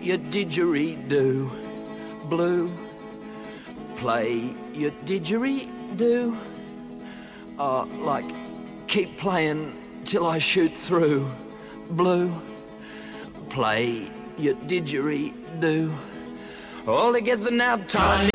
your didgeridoo. Blue, play your didgeridoo. Like, keep playing till I shoot through. Blue, play your didgeridoo. All together now, Tiny.